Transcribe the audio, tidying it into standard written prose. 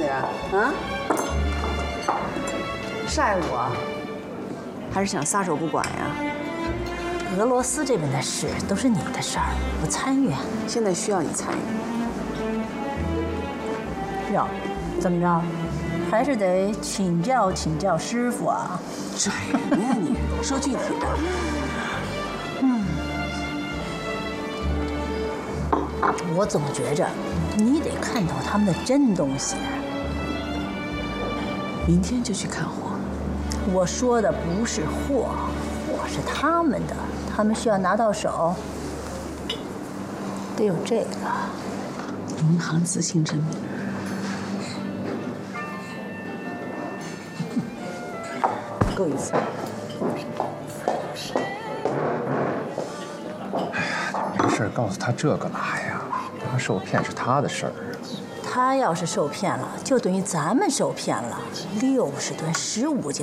思呀？啊？晒我？还是想撒手不管呀？ 俄罗斯这边的事都是你的事儿，不参与。 现在需要你参与。 哟，怎么着？还是得请教请教师傅啊。 拽什么呀你？说具体的。 我总觉着你得看到他们的真东西。 明天就去看货。 我说的不是货，货是他们的，他们需要拿到手，得有这个银行资信证明。够意思。 没事，告诉他这干嘛呀？他受骗是他的事儿啊。 他要是受骗了，就等于咱们受骗了。60吨15斤。